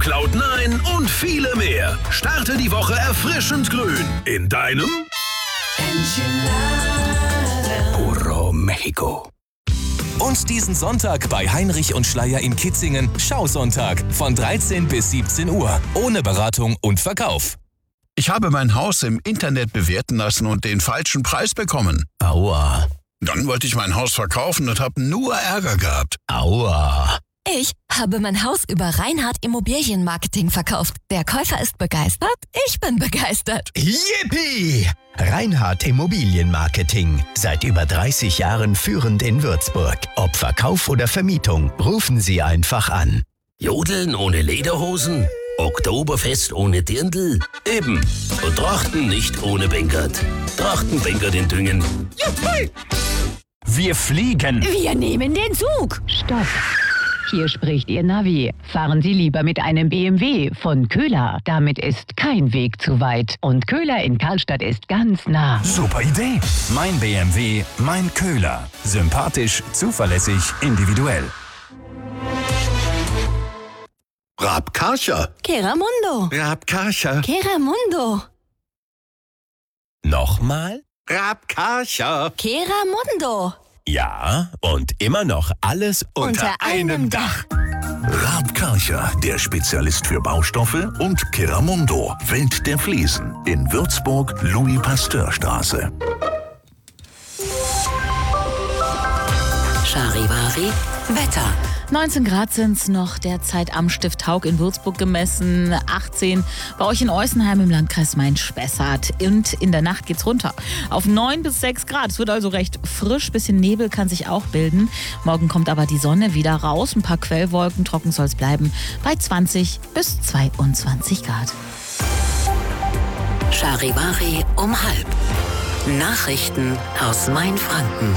Cloud9 und viele mehr. Starte die Woche erfrischend grün in deinem Puro Mexico. Und diesen Sonntag bei Heinrich und Schleier in Kitzingen Schausonntag von 13 bis 17 Uhr. Ohne Beratung und Verkauf. Ich habe mein Haus im Internet bewerten lassen und den falschen Preis bekommen. Aua. Dann wollte ich mein Haus verkaufen und habe nur Ärger gehabt. Aua. Ich habe mein Haus über Reinhardt Immobilienmarketing verkauft. Der Käufer ist begeistert, ich bin begeistert. Yippie! Reinhardt Immobilienmarketing. Seit über 30 Jahren führend in Würzburg. Ob Verkauf oder Vermietung, rufen Sie einfach an. Jodeln ohne Lederhosen? Oktoberfest ohne Dirndl? Eben. Und Trachten nicht ohne Bengert. Trachtenbengert in Düngen. Juppie! Wir fliegen. Wir nehmen den Zug. Stopp. Hier spricht Ihr Navi. Fahren Sie lieber mit einem BMW von Köhler. Damit ist kein Weg zu weit. Und Köhler in Karlstadt ist ganz nah. Super Idee. Mein BMW, mein Köhler. Sympathisch, zuverlässig, individuell. Rabkarcher. Keramundo. Rabkarcher. Keramundo. Nochmal? Rabkarcher. Keramundo. Ja, und immer noch alles unter einem Dach. Raab Karcher, der Spezialist für Baustoffe, und Keramundo, Welt der Fliesen. In Würzburg, Louis-Pasteur-Straße. Charivari Wetter. 19 Grad sind es noch derzeit am Stift Haug in Würzburg gemessen, 18 bei euch in Eusenheim im Landkreis Main-Spessart. Und in der Nacht geht's runter auf 9 bis 6 Grad. Es wird also recht frisch, bisschen Nebel kann sich auch bilden. Morgen kommt aber die Sonne wieder raus, ein paar Quellwolken, trocken soll es bleiben bei 20 bis 22 Grad. Charivari um 12:30. Nachrichten aus Mainfranken.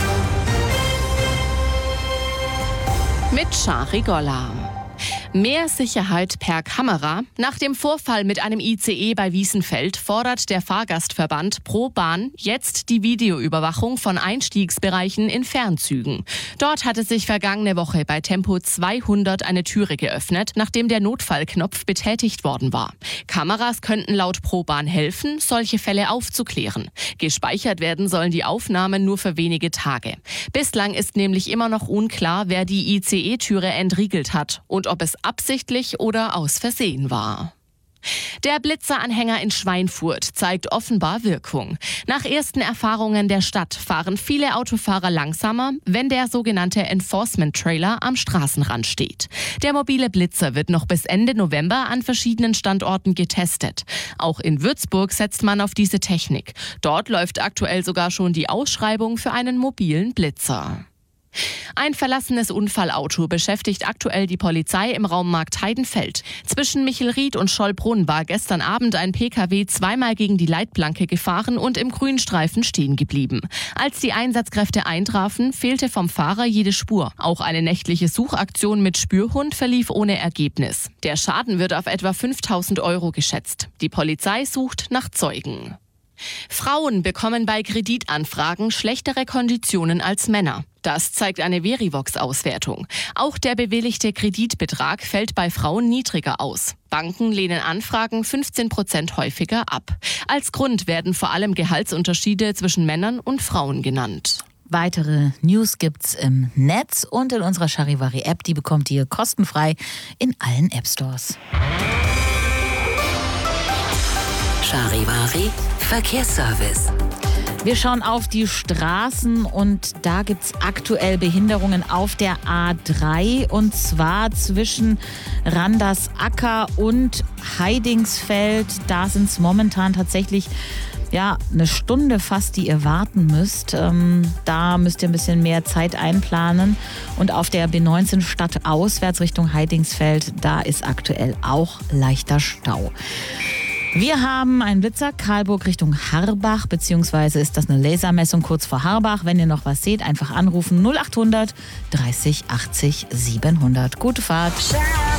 Mit Shari Golla. Mehr Sicherheit per Kamera. Nach dem Vorfall mit einem ICE bei Wiesenfeld fordert der Fahrgastverband ProBahn jetzt die Videoüberwachung von Einstiegsbereichen in Fernzügen. Dort hatte sich vergangene Woche bei Tempo 200 eine Türe geöffnet, nachdem der Notfallknopf betätigt worden war. Kameras könnten laut ProBahn helfen, solche Fälle aufzuklären. Gespeichert werden sollen die Aufnahmen nur für wenige Tage. Bislang ist nämlich immer noch unklar, wer die ICE-Türe entriegelt hat und ob es absichtlich oder aus Versehen war. Der Blitzeranhänger in Schweinfurt zeigt offenbar Wirkung. Nach ersten Erfahrungen der Stadt fahren viele Autofahrer langsamer, wenn der sogenannte Enforcement-Trailer am Straßenrand steht. Der mobile Blitzer wird noch bis Ende November an verschiedenen Standorten getestet. Auch in Würzburg setzt man auf diese Technik. Dort läuft aktuell sogar schon die Ausschreibung für einen mobilen Blitzer. Ein verlassenes Unfallauto beschäftigt aktuell die Polizei im Raum Marktheidenfeld. Zwischen Michelried und Schollbrunn war gestern Abend ein Pkw zweimal gegen die Leitplanke gefahren und im Grünstreifen stehen geblieben. Als die Einsatzkräfte eintrafen, fehlte vom Fahrer jede Spur. Auch eine nächtliche Suchaktion mit Spürhund verlief ohne Ergebnis. Der Schaden wird auf etwa 5.000 € geschätzt. Die Polizei sucht nach Zeugen. Frauen bekommen bei Kreditanfragen schlechtere Konditionen als Männer. Das zeigt eine Verivox-Auswertung. Auch der bewilligte Kreditbetrag fällt bei Frauen niedriger aus. Banken lehnen Anfragen 15% häufiger ab. Als Grund werden vor allem Gehaltsunterschiede zwischen Männern und Frauen genannt. Weitere News gibt's im Netz und in unserer Charivari-App. Die bekommt ihr kostenfrei in allen App-Stores. Charivari Verkehrsservice. Wir schauen auf die Straßen und da gibt es aktuell Behinderungen auf der A3 und zwar zwischen Randersacker und Heidingsfeld. Da sind es momentan tatsächlich eine Stunde fast, die ihr warten müsst. Da müsst ihr ein bisschen mehr Zeit einplanen. Und auf der B19 stadtauswärts Richtung Heidingsfeld, da ist aktuell auch leichter Stau. Wir haben einen Blitzer, Karlburg Richtung Harbach, beziehungsweise ist das eine Lasermessung kurz vor Harbach. Wenn ihr noch was seht, einfach anrufen 0800 30 80 700. Gute Fahrt.